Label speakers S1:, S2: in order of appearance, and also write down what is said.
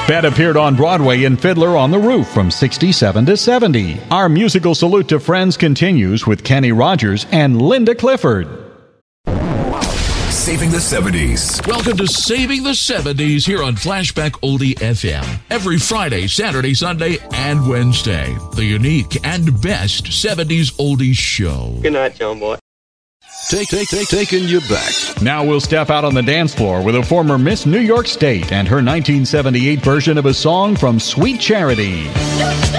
S1: Bette appeared on Broadway in Fiddler on the Roof from 67 to 70. Our musical salute to Friends continues with Kenny Rogers and Linda Clifford.
S2: Saving the 70s.
S3: Welcome to Saving the 70s here on Flashback Oldie FM. Every Friday, Saturday, Sunday, and Wednesday. The unique and best 70s oldies show.
S4: Good night, John Boy.
S2: Taking you back.
S1: Now we'll step out on the dance floor with a former Miss New York State and her 1978 version of a song from Sweet Charity.